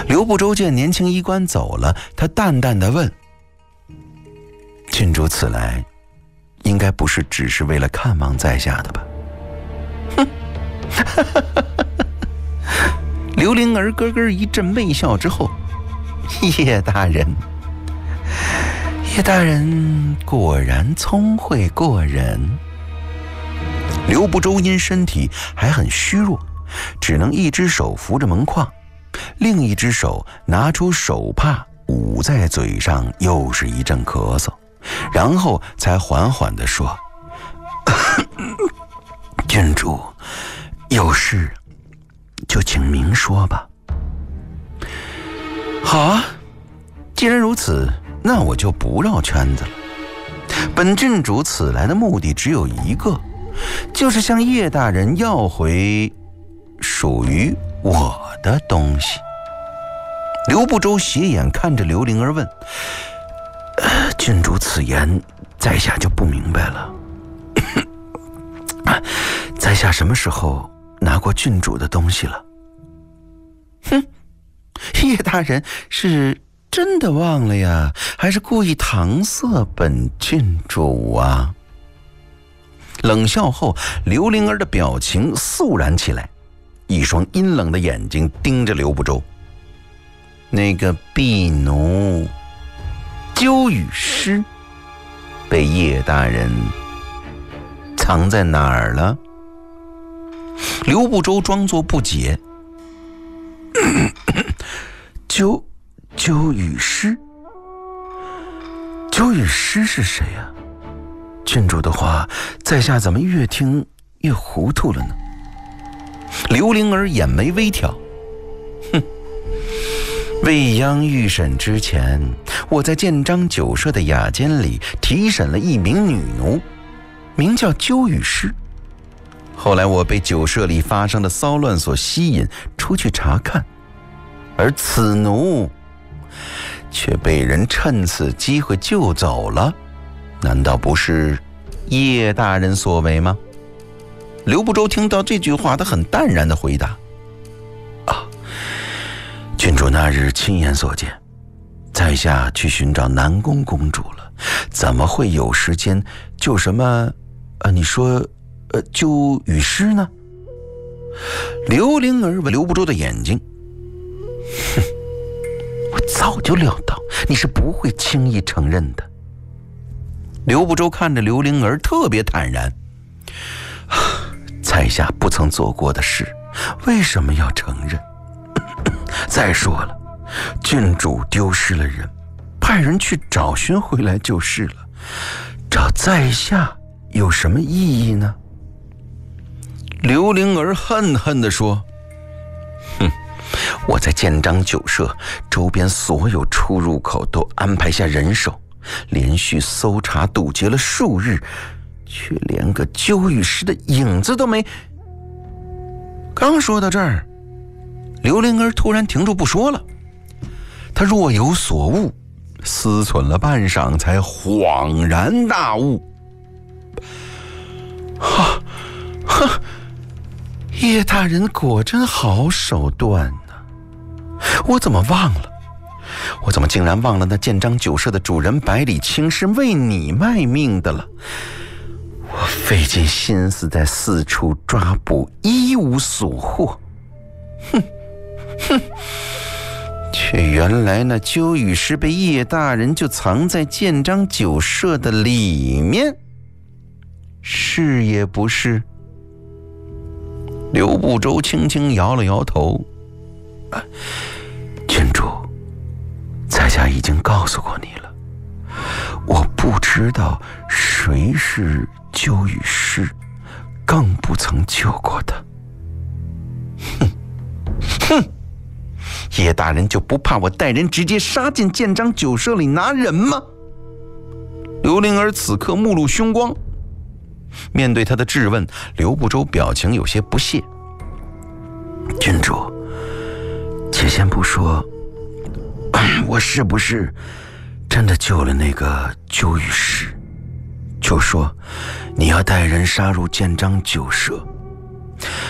刘不周见年轻医官走了，他淡淡地问：郡主此来应该不是只是为了看望在下的吧？哼！刘灵儿咯咯一阵微笑之后，叶大人果然聪慧过人。刘不周因身体还很虚弱，只能一只手扶着门框，另一只手拿出手帕捂在嘴上，又是一阵咳嗽，然后才缓缓地说：郡主有事就请明说吧。好啊，既然如此，那我就不绕圈子了。本郡主此来的目的只有一个，就是向叶大人要回属于我的东西。刘不周斜眼看着刘灵儿问：郡主此言，在下就不明白了。在下什么时候拿过郡主的东西了？哼，叶大人是真的忘了呀，还是故意搪塞本郡主啊？冷笑后，刘灵儿的表情肃然起来，一双阴冷的眼睛盯着刘不周。那个婢奴鸠与诗被叶大人藏在哪儿了？刘不周装作不解。鸠与诗是谁呀？郡主的话，在下怎么越听越糊涂了呢？刘灵儿眼眉微挑，哼，未央预审之前，我在建章酒社的雅间里提审了一名女奴，名叫鸠与诗。后来我被酒社里发生的骚乱所吸引，出去查看，而此奴却被人趁此机会救走了，难道不是叶大人所为吗？刘不周听到这句话，他很淡然地回答：郡主那日亲眼所见，在下去寻找南宫公主了，怎么会有时间救什么你说鸠与诗呢？刘灵儿问刘不周的眼睛，哼，我早就料到你是不会轻易承认的。刘不周看着刘灵儿特别坦然，在下不曾做过的事，为什么要承认？再说了，郡主丢失了人，派人去找寻回来就是了，找在下有什么意义呢？刘灵儿恨恨地说：哼，我在建章酒社周边所有出入口都安排下人手，连续搜查堵截了数日，却连个鸠与诗的影子都没。刚说到这儿，刘灵儿突然停住不说了，她若有所悟，思忖了半晌，才恍然大悟。叶大人果真好手段呢！我怎么忘了？我怎么竟然忘了那建章酒社的主人百里清是为你卖命的了？我费尽心思在四处抓捕，一无所获。却原来那鸠与诗被叶大人就藏在建章酒社的里面，是也不是？刘不周轻轻摇了摇头，郡主，在下已经告诉过你了，我不知道谁是鸠与诗，更不曾救过他。哼，叶大人就不怕我带人直接杀进建章酒社里拿人吗？刘灵儿此刻目露凶光，面对他的质问，刘不周表情有些不屑。郡主，且先不说我是不是真的救了那个鸠与诗，就说你要带人杀入建章酒社，